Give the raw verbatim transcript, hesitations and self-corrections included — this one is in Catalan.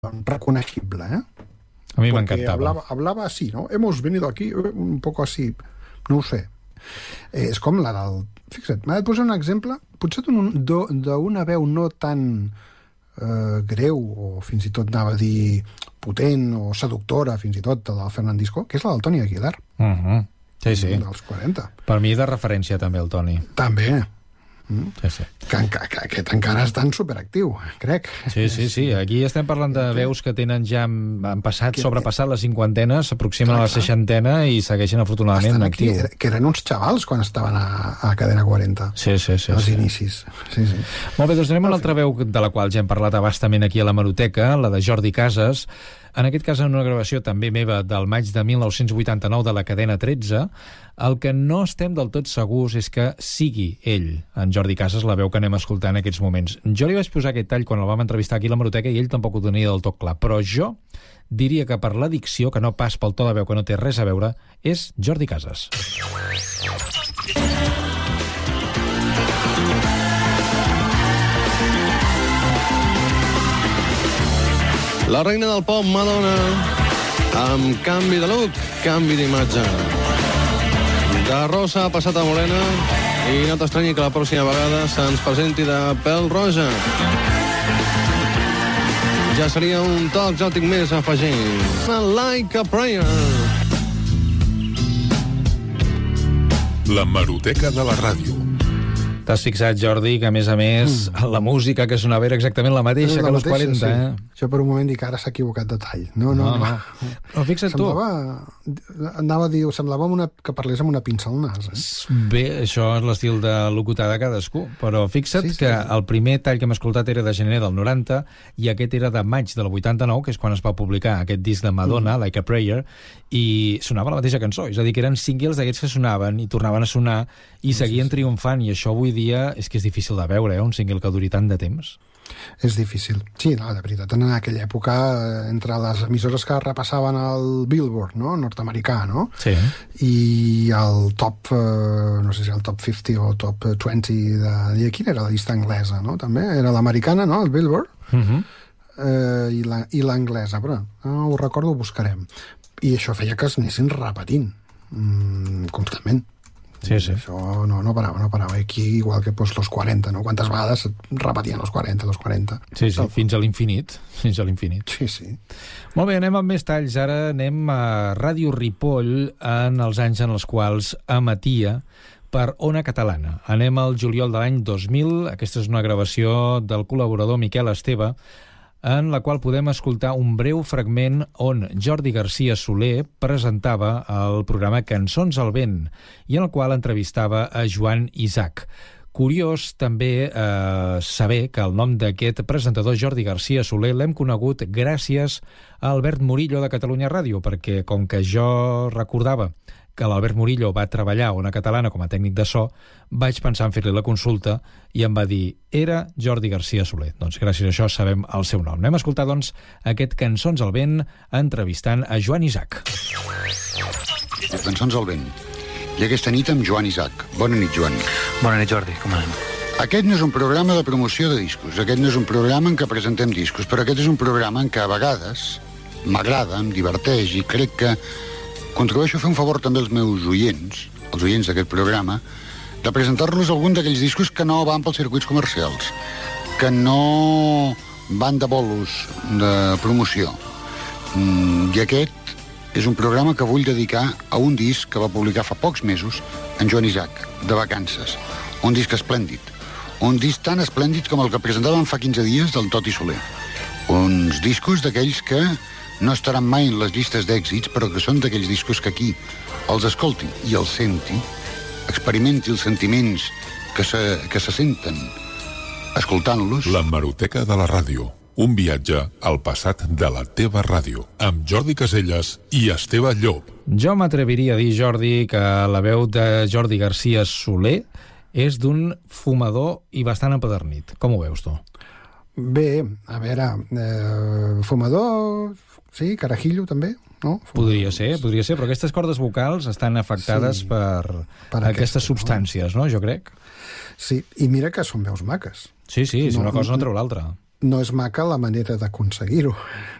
reconocible, ¿eh? A mí me Porque encantaba. Hablaba, hablaba así, ¿no? Hemos venido aquí un poco así, no ho sé. Eh, és com la del... Fixa't, m'ha de posar un exemple, potser d'una veu no tan eh, greu, o fins i tot anava a dir potent o seductora, fins i tot, del Fernandisco, que és la del Toni Aguilar. Uh -huh. Sí, sí. Dels quaranta. Per mi de referència també el Toni. També. Mm? Sí, sí. Que, que, que aquest encara està en superactiu, crec. Sí, sí, sí. Aquí estem parlant de veus que tenen ja han passat, sobrepassat les cinquantena, s'aproximen a la seixantena i segueixen afortunadament en actiu. Aquí, que eren uns xavals quan estaven a, a Cadena quaranta. Sí, sí, sí. Als sí. inicis. Sí, sí. Molt bé, doncs anem a l'altra veu de la qual ja hem parlat abastament aquí a l'Hemeroteca, la de Jordi Casas. En aquest cas, en una gravació també meva del maig de mil nou-cents vuitanta-nou de la Cadena tretze, el que no estem del tot segurs és que sigui ell, en Jordi Casas, la veu que anem a escoltar en aquests moments. Jo li vaig posar aquest tall quan el vam entrevistar aquí a l'Hemeroteca i ell tampoc ho tenia del tot clar, però jo diria que per la dicció, que no pas pel to de veu, que no té res a veure, és Jordi Casas. La reina del pop, Madonna, amb canvi de look, canvi d'imatge. De rosa ha passat a morena i no t'estranyi que la pròxima vegada se'ns presenti de pèl roja. Ja seria un to exòtic més afegint. Like a prayer. L'Hemeroteca de la ràdio. T'has fixat, Jordi, que a més a més mm. la música que sonava era exactament la mateixa la que als mateixa, quaranta, sí. eh? Jo per un moment dic que ara s'ha equivocat de tall. No, no, No, no. no. Però fixa't semblava, tu. Anava a dir, semblava una, que parlés amb una pinça al nas. Eh? Bé, això és l'estil de locutar de cadascú, però fixa't Sí, sí. que el primer tall que hem escoltat era de gener del noranta i aquest era de maig del vuitanta-nou, que és quan es va publicar aquest disc de Madonna, mm. Like a Prayer, i sonava la mateixa cançó, és a dir, que eren singles d'aquests que sonaven i tornaven a sonar i seguien sí, sí. triomfant, i això avui dia és que és difícil de veure, eh? Un single que duri tant de temps. És difícil. Sí, no, de veritat, en aquella època, entre les emissores que repassaven el Billboard, no?, nord-americà, no?, sí. i el top, eh, no sé si el top cinquanta o top vint de... de quina era la llista anglesa, no?, també? Era l'americana, no?, el Billboard, Uh-huh. eh, i, la, i l'anglesa, però no ho recordo, ho buscarem. I això feia que es anessin repetint mm, constantment. Sí, sí. Això no, no parava, no parava. Aquí, igual que pues, los quaranta, no? Quantes vegades repetien los quaranta, los quaranta. Sí, sí, fins a l'infinit. Fins a l'infinit. Sí, sí. Molt bé, anem amb més talls. Ara anem a Ràdio Ripoll en els anys en els quals emetia per Ona Catalana. Anem al juliol de l'any dos mil. Aquesta és una gravació del col·laborador Miquel Esteve, en la qual podem escoltar un breu fragment on Jordi Garcia Soler presentava el programa Cançons al vent i en el qual entrevistava a Joan Isaac. Curiós també eh, saber que el nom d'aquest presentador, Jordi Garcia Soler, l'hem conegut gràcies a Albert Murillo de Catalunya Ràdio, perquè com que jo recordava que l'Albert Murillo va treballar a Ona Catalana com a tècnic de so, vaig pensar en fer-li la consulta i em va dir, era Jordi Garcia Soler. Doncs gràcies a això sabem el seu nom. Anem a escoltar, doncs, aquest Cançons al vent entrevistant a Joan Isaac. Cançons al vent. I aquesta nit amb Joan Isaac. Bona nit, Joan. Bona nit, Jordi. Com anem? Aquest no és un programa de promoció de discos. Aquest no és un programa en què presentem discos, però aquest és un programa en què a vegades m'agrada, em diverteix i crec que contribueixo a fer un favor també als meus oients, els oients d'aquest programa, de presentar-los algun d'aquells discos que no van pels circuits comercials, que no van de bolos de promoció. Mm, I aquest és un programa que vull dedicar a un disc que va publicar fa pocs mesos en Joan Isaac, de vacances. Un disc esplèndid. Un disc tan esplèndid com el que presentàvem fa quinze dies del Toti Soler. Uns discos d'aquells que no estaran mai en les llistes d'èxits, però que són d'aquells discos que aquí els escolti i els senti, experimenti els sentiments que se, que se senten escoltant-los. L'Hemeroteca de la ràdio. Un viatge al passat de la teva ràdio, amb Jordi Caselles i Esteve Llop. Jo m'atreviria a dir, Jordi, que la veu de Jordi Garcia Soler és d'un fumador i bastant empadernit. Com ho veus, tu? Bé, a veure, eh, fumador, sí, carajillo també, no? Fumador. Podria ser, podria ser, però aquestes cordes vocals estan afectades Sí, per, per aquestes aquestes, substàncies, no? Jo crec. Sí, i mira que són veus maques. Sí, sí, si No, una cosa no no- treu l'altra. no és maca la manera d'aconseguir-ho.